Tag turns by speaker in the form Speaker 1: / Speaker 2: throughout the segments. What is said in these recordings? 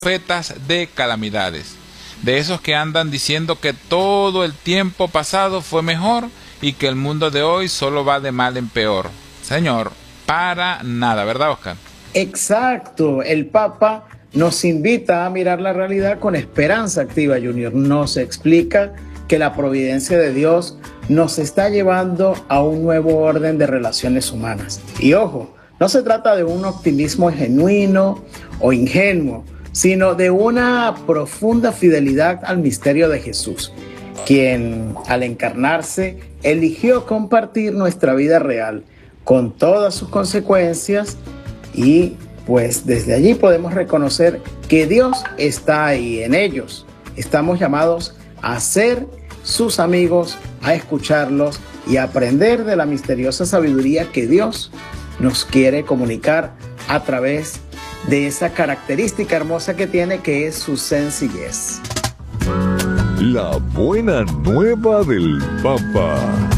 Speaker 1: profetas de calamidades, de esos que andan diciendo que todo el tiempo pasado fue mejor y que el mundo de hoy solo va de mal en peor. Señor, para nada, ¿verdad, Oscar?
Speaker 2: Exacto, el Papa nos invita a mirar la realidad con esperanza activa, Junior. Nos explica que la providencia de Dios nos está llevando a un nuevo orden de relaciones humanas. Y ojo, no se trata de un optimismo genuino o ingenuo, sino de una profunda fidelidad al misterio de Jesús, quien al encarnarse eligió compartir nuestra vida real con todas sus consecuencias, y pues desde allí podemos reconocer que Dios está ahí en ellos. Estamos llamados a ser sus amigos, a escucharlos y a aprender de la misteriosa sabiduría que Dios nos quiere comunicar a través de esa característica hermosa que tiene, que es su sencillez.
Speaker 3: La buena nueva del Papa.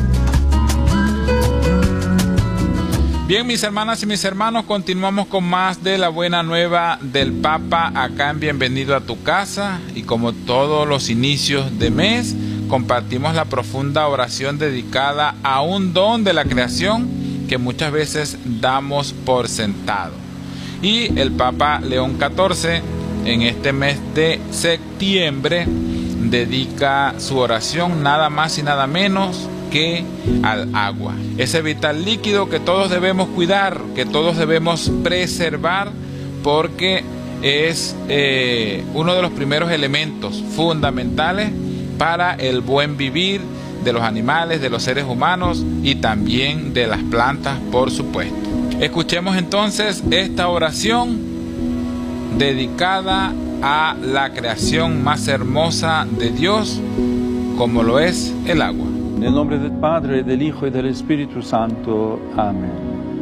Speaker 1: Bien, mis hermanas y mis hermanos, continuamos con más de la buena nueva del Papa acá en Bienvenido a tu Casa, y como todos los inicios de mes compartimos la profunda oración dedicada a un don de la creación que muchas veces damos por sentado. Y el Papa León XIV en este mes de septiembre dedica su oración nada más y nada menos que al agua, ese vital líquido que todos debemos cuidar, que todos debemos preservar, porque es uno de los primeros elementos fundamentales para el buen vivir de los animales, de los seres humanos y también de las plantas, por supuesto. Escuchemos entonces esta oración dedicada a la creación más hermosa de Dios, como lo es el agua.
Speaker 4: Nel nombre del Padre, del Hijo y del Espíritu Santo. Amén.